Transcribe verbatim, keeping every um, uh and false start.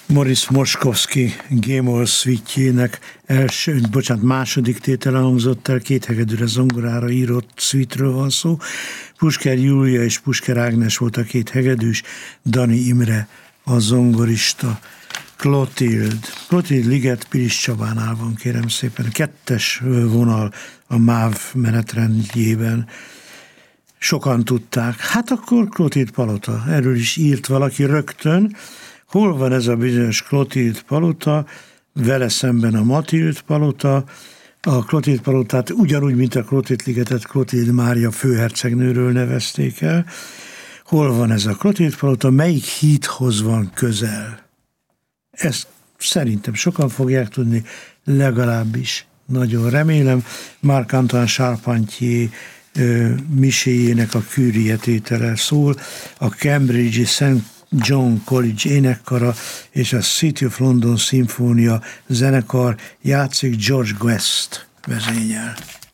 Morris Moszkowski G-moll szvítjének első, bocsánat, második tétele hangzott el, két hegedűre zongorára írott szvítről van szó. Pusker Júlia és Pusker Ágnes volt a két hegedűs, Dani Imre a zongorista. Klotild. Klotild Liget Pilis Csabánál van, kérem szépen. Kettes vonal a MÁV menetrendjében. Sokan tudták. Hát akkor Klotild Palota. Erről is írt valaki rögtön. Hol van ez a bizonyos Klotild Palota? Vele szemben a Matild Palota. A Klotild Palotát ugyanúgy, mint a Klotild Ligetet, Klotild Mária főhercegnőről nevezték el. Hol van ez a Klotild Palota? Melyik hídhoz van közel? Ezt szerintem sokan fogják tudni, legalábbis nagyon remélem. Marc-Antoine Charpentier miséjének a Curie tétele szól, a Cambridge-i Saint John College énekkara és a City of London Szimfónia zenekar játszik, George Guest vezényel.